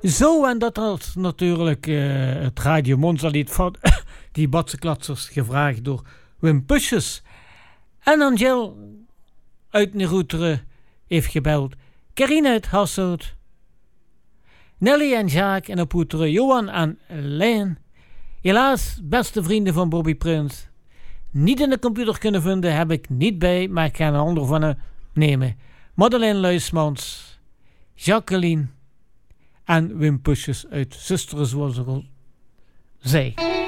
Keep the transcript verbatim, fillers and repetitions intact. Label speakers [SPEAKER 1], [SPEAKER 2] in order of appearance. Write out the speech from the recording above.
[SPEAKER 1] Zo, en dat was natuurlijk uh, het Radio Monza lied van die Batsenklatsers, gevraagd door Wim Pusjes. En Angel uit Neroetere heeft gebeld. Carine uit Hasselt. Nelly en Jacques en op Oeteren. Johan en Leen. Helaas, beste vrienden van Bobby Prins. Niet in de computer kunnen vinden, heb ik niet bij, maar ik ga een ander van hen nemen. Madeleine Luismans, Jacqueline en Wim Pusjes uit Zusteren, zoals ik al zei.